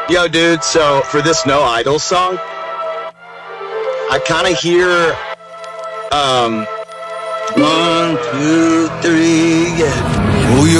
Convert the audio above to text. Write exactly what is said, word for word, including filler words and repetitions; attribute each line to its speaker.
Speaker 1: Yo, dude, so for this No Idol song, I kind of hear, um, one, two, three, yeah.
Speaker 2: Oh,